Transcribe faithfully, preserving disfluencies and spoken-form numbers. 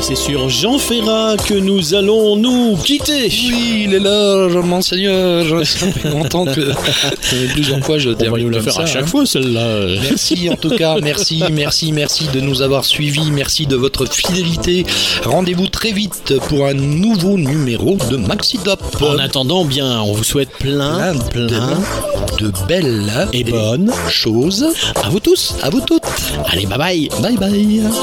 c'est sur Jean Ferrat que nous allons nous quitter. Oui, il est là, monseigneur. Je suis un peu content que plusieurs fois je termine. On va nous la faire ça, à chaque hein. fois celle-là. Merci en tout cas, merci, merci, merci de nous avoir suivis, merci de votre fidélité. Rendez-vous très vite pour un nouveau numéro de Maxidop. En attendant, bien, on vous souhaite plein, plein, plein de, de belles et bonnes choses à vous tous, à vous toutes. Allez, bye bye. Bye bye.